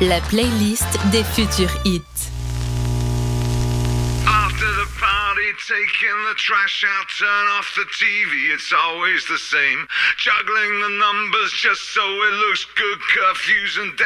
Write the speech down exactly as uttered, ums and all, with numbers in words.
La playlist des futurs hits. After the party, taking the trash out, turn off the T V, it's always the same. Juggling the numbers just so it looks good, curfews and